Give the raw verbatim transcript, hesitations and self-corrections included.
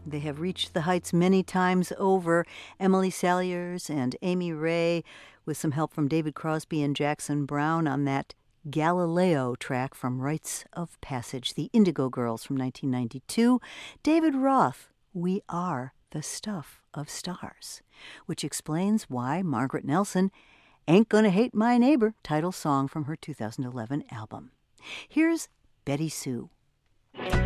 They have reached the heights many times over. Emily Saliers and Amy Ray, with some help from David Crosby and Jackson Browne on that Galileo track from Rites of Passage, the Indigo Girls from nineteen ninety-two. David Roth, We Are the Stuff of Stars, which explains why Margaret Nelson Ain't Gonna Hate My Neighbor, title song from her two thousand eleven album. Here's Betty Sue.